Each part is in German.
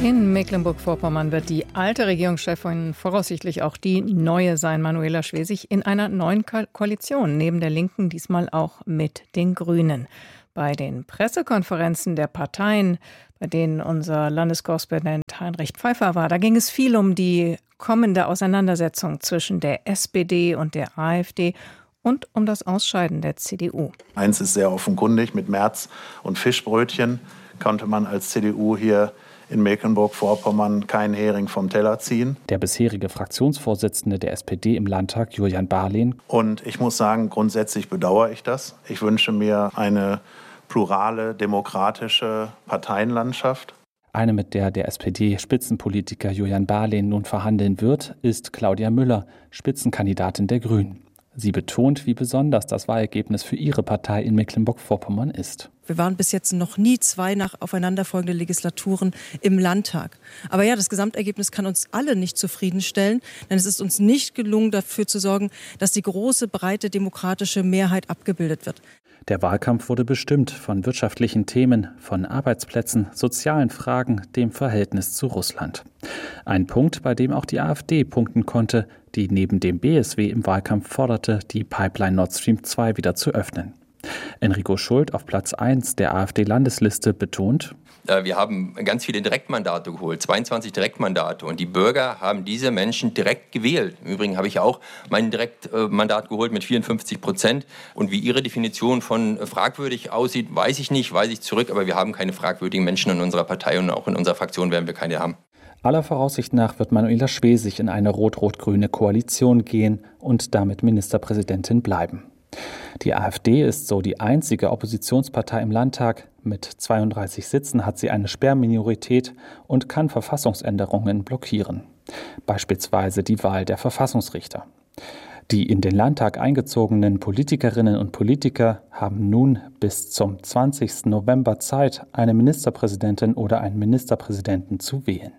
In Mecklenburg-Vorpommern wird die alte Regierungschefin voraussichtlich auch die neue sein, Manuela Schwesig, in einer neuen Koalition, neben der Linken diesmal auch mit den Grünen. Bei den Pressekonferenzen der Parteien, bei denen unser Landeskorrespondent Heinrich Pfeiffer war, da ging es viel um die kommende Auseinandersetzung zwischen der SPD und der AfD und um das Ausscheiden der CDU. Eins ist sehr offenkundig, mit Merz und Fischbrötchen konnte man als CDU hier in Mecklenburg-Vorpommern keinen Hering vom Teller ziehen. Der bisherige Fraktionsvorsitzende der SPD im Landtag, Julian Barlehn. Und ich muss sagen, grundsätzlich bedauere ich das. Ich wünsche mir eine plurale, demokratische Parteienlandschaft. Eine, mit der SPD-Spitzenpolitiker Julian Barlehn nun verhandeln wird, ist Claudia Müller, Spitzenkandidatin der Grünen. Sie betont, wie besonders das Wahlergebnis für ihre Partei in Mecklenburg-Vorpommern ist. Wir waren bis jetzt noch nie 2 nach aufeinanderfolgende Legislaturen im Landtag. Aber ja, das Gesamtergebnis kann uns alle nicht zufriedenstellen, denn es ist uns nicht gelungen, dafür zu sorgen, dass die große, breite demokratische Mehrheit abgebildet wird. Der Wahlkampf wurde bestimmt von wirtschaftlichen Themen, von Arbeitsplätzen, sozialen Fragen, dem Verhältnis zu Russland. Ein Punkt, bei dem auch die AfD punkten konnte, die neben dem BSW im Wahlkampf forderte, die Pipeline Nord Stream 2 wieder zu öffnen. Enrico Schult auf Platz 1 der AfD-Landesliste betont: Wir haben ganz viele Direktmandate geholt, 22 Direktmandate. Und die Bürger haben diese Menschen direkt gewählt. Im Übrigen habe ich auch mein Direktmandat geholt mit 54%. Und wie Ihre Definition von fragwürdig aussieht, weiß ich nicht, weise ich zurück. Aber wir haben keine fragwürdigen Menschen in unserer Partei und auch in unserer Fraktion werden wir keine haben. Aller Voraussicht nach wird Manuela Schwesig in eine rot-rot-grüne Koalition gehen und damit Ministerpräsidentin bleiben. Die AfD ist so die einzige Oppositionspartei im Landtag. Mit 32 Sitzen hat sie eine Sperrminorität und kann Verfassungsänderungen blockieren. Beispielsweise die Wahl der Verfassungsrichter. Die in den Landtag eingezogenen Politikerinnen und Politiker haben nun bis zum 20. November Zeit, eine Ministerpräsidentin oder einen Ministerpräsidenten zu wählen.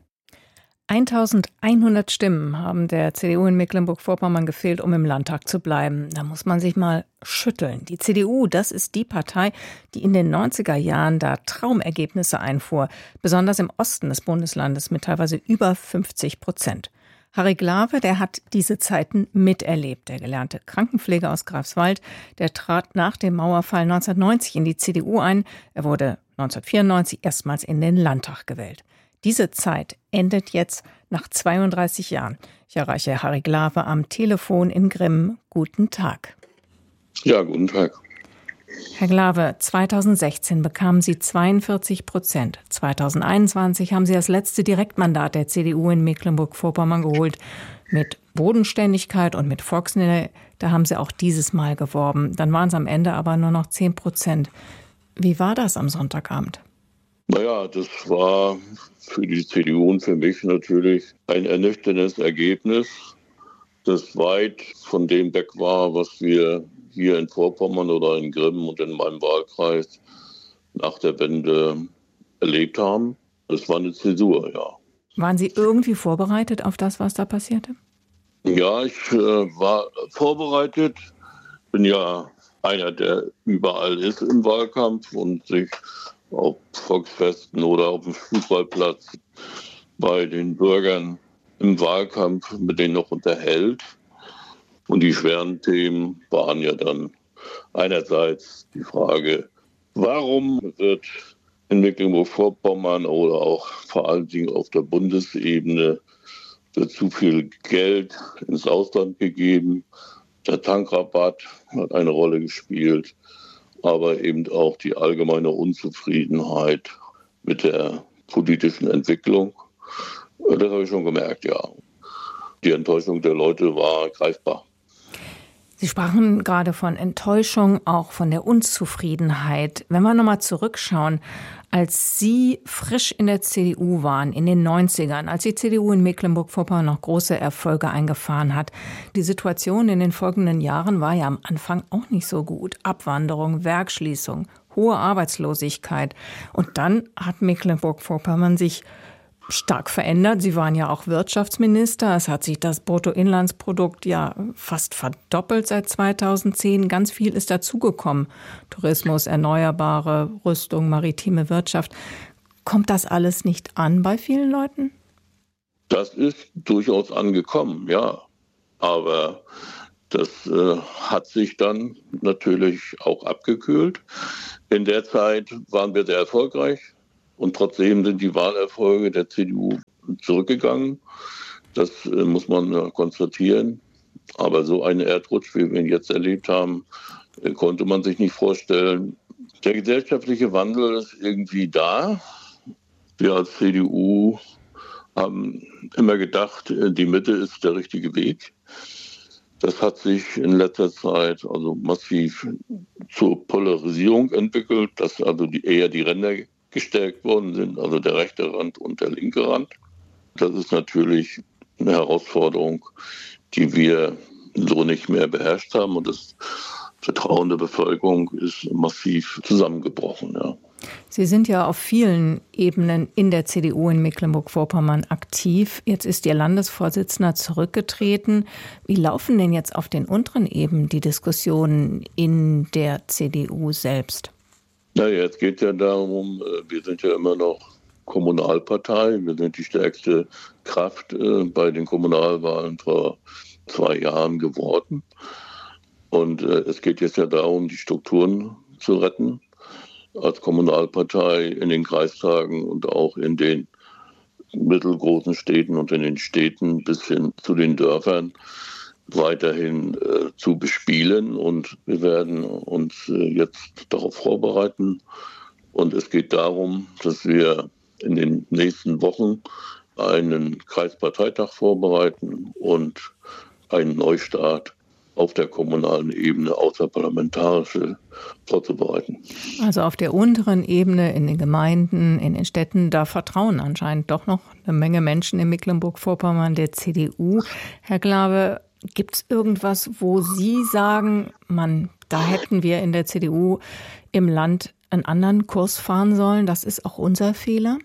1100 Stimmen haben der CDU in Mecklenburg-Vorpommern gefehlt, um im Landtag zu bleiben. Da muss man sich mal schütteln. Die CDU, das ist die Partei, die in den 90er Jahren da Traumergebnisse einfuhr, besonders im Osten des Bundeslandes mit teilweise über 50%. Harry Glawe, der hat diese Zeiten miterlebt. Der gelernte Krankenpfleger aus Greifswald, der trat nach dem Mauerfall 1990 in die CDU ein. Er wurde 1994 erstmals in den Landtag gewählt. Diese Zeit endet jetzt nach 32 Jahren. Ich erreiche Harry Glawe am Telefon in Grimm. Guten Tag. Ja, guten Tag. Herr Glawe, 2016 bekamen Sie 42%. 2021 haben Sie das letzte Direktmandat der CDU in Mecklenburg-Vorpommern geholt. Mit Bodenständigkeit und mit Volksnähe, da haben Sie auch dieses Mal geworben. Dann waren es am Ende aber nur noch 10%. Wie war das am Sonntagabend? Naja, das war für die CDU und für mich natürlich ein ernüchterndes Ergebnis, das weit von dem weg war, was wir hier in Vorpommern oder in Grimm und in meinem Wahlkreis nach der Wende erlebt haben. Das war eine Zäsur, ja. Waren Sie irgendwie vorbereitet auf das, was da passierte? Ja, ich war vorbereitet. Bin ja einer, der überall ist im Wahlkampf und sich auf Volksfesten oder auf dem Fußballplatz bei den Bürgern im Wahlkampf mit denen noch unterhält. Und die schweren Themen waren ja dann einerseits die Frage, warum wird in Mecklenburg-Vorpommern oder auch vor allen Dingen auf der Bundesebene zu viel Geld ins Ausland gegeben. Der Tankrabatt hat eine Rolle gespielt, aber eben auch die allgemeine Unzufriedenheit mit der politischen Entwicklung. Das habe ich schon gemerkt, ja. Die Enttäuschung der Leute war greifbar. Sie sprachen gerade von Enttäuschung, auch von der Unzufriedenheit. Wenn wir nochmal zurückschauen, als Sie frisch in der CDU waren, in den 90ern, als die CDU in Mecklenburg-Vorpommern noch große Erfolge eingefahren hat, die Situation in den folgenden Jahren war ja am Anfang auch nicht so gut. Abwanderung, Werksschließung, hohe Arbeitslosigkeit. Und dann hat Mecklenburg-Vorpommern sich stark verändert. Sie waren ja auch Wirtschaftsminister. Es hat sich das Bruttoinlandsprodukt ja fast verdoppelt seit 2010. Ganz viel ist dazugekommen. Tourismus, erneuerbare Rüstung, maritime Wirtschaft. Kommt das alles nicht an bei vielen Leuten? Das ist durchaus angekommen, ja. Aber das hat sich dann natürlich auch abgekühlt. In der Zeit waren wir sehr erfolgreich und trotzdem sind die Wahlerfolge der CDU zurückgegangen. Das muss man konstatieren. Aber so einen Erdrutsch, wie wir ihn jetzt erlebt haben, konnte man sich nicht vorstellen. Der gesellschaftliche Wandel ist irgendwie da. Wir als CDU haben immer gedacht, die Mitte ist der richtige Weg. Das hat sich in letzter Zeit also massiv zur Polarisierung entwickelt, dass also eher die Ränder gestärkt worden sind, also der rechte Rand und der linke Rand. Das ist natürlich eine Herausforderung, die wir so nicht mehr beherrscht haben. Und das Vertrauen der Bevölkerung ist massiv zusammengebrochen. Ja. Sie sind ja auf vielen Ebenen in der CDU in Mecklenburg-Vorpommern aktiv. Jetzt ist Ihr Landesvorsitzender zurückgetreten. Wie laufen denn jetzt auf den unteren Ebenen die Diskussionen in der CDU selbst? Naja, es geht ja darum, wir sind ja immer noch Kommunalpartei. Wir sind die stärkste Kraft bei den Kommunalwahlen vor 2 Jahren geworden. Und es geht jetzt ja darum, die Strukturen zu retten. Als Kommunalpartei in den Kreistagen und auch in den mittelgroßen Städten und in den Städten bis hin zu den Dörfern weiterhin zu bespielen. Und wir werden uns jetzt darauf vorbereiten. Und es geht darum, dass wir in den nächsten Wochen einen Kreisparteitag vorbereiten und einen Neustart auf der kommunalen Ebene außerparlamentarische vorzubereiten. Also auf der unteren Ebene, in den Gemeinden, in den Städten, da vertrauen anscheinend doch noch eine Menge Menschen in Mecklenburg-Vorpommern der CDU. Herr Glawe, gibt es irgendwas, wo Sie sagen, da hätten wir in der CDU im Land einen anderen Kurs fahren sollen? Das ist auch unser Fehler?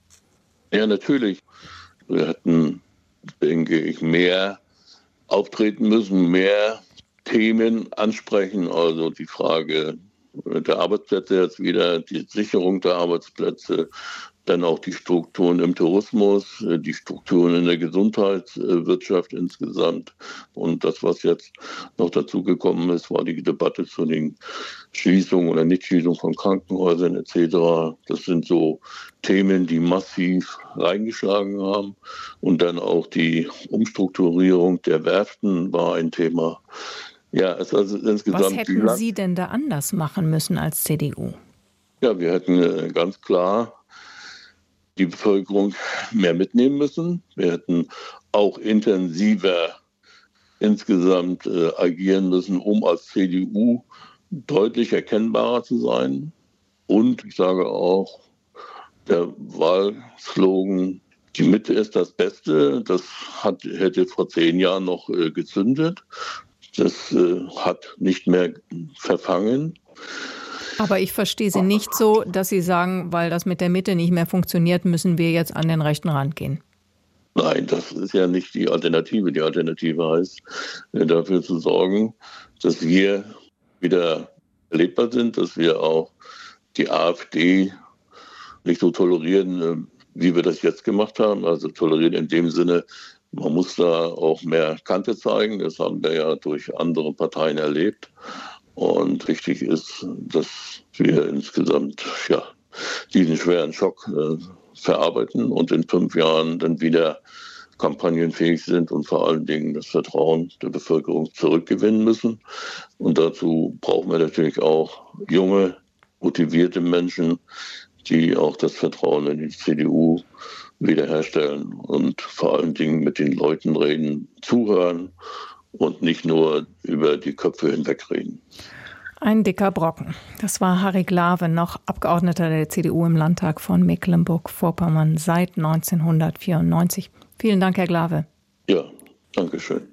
Ja, natürlich. Wir hätten, denke ich, mehr auftreten müssen, mehr Themen ansprechen, also die Frage der Arbeitsplätze jetzt wieder, die Sicherung der Arbeitsplätze, dann auch die Strukturen im Tourismus, die Strukturen in der Gesundheitswirtschaft insgesamt. Und das, was jetzt noch dazugekommen ist, war die Debatte zu den Schließungen oder Nichtschließungen von Krankenhäusern etc. Das sind so Themen, die massiv reingeschlagen haben. Und dann auch die Umstrukturierung der Werften war ein Thema. Ja, es also insgesamt. Was hätten Sie denn da anders machen müssen als CDU? Ja, wir hätten ganz klar die Bevölkerung mehr mitnehmen müssen. Wir hätten auch intensiver insgesamt agieren müssen, um als CDU deutlich erkennbarer zu sein. Und ich sage auch, der Wahlslogan, die Mitte ist das Beste, das hätte vor 10 Jahren noch gezündet. Das hat nicht mehr verfangen. Aber ich verstehe Sie nicht so, dass Sie sagen, weil das mit der Mitte nicht mehr funktioniert, müssen wir jetzt an den rechten Rand gehen. Nein, das ist ja nicht die Alternative. Die Alternative heißt, dafür zu sorgen, dass wir wieder erlebbar sind, dass wir auch die AfD nicht so tolerieren, wie wir das jetzt gemacht haben. Also tolerieren in dem Sinne, man muss da auch mehr Kante zeigen. Das haben wir ja durch andere Parteien erlebt. Und wichtig ist, dass wir insgesamt diesen schweren Schock verarbeiten und in 5 Jahren dann wieder kampagnenfähig sind und vor allen Dingen das Vertrauen der Bevölkerung zurückgewinnen müssen. Und dazu brauchen wir natürlich auch junge, motivierte Menschen, die auch das Vertrauen in die CDU wiederherstellen und vor allen Dingen mit den Leuten reden, zuhören und nicht nur über die Köpfe hinwegreden. Ein dicker Brocken. Das war Harry Glawe, noch Abgeordneter der CDU im Landtag von Mecklenburg-Vorpommern seit 1994. Vielen Dank, Herr Glawe. Ja, danke schön.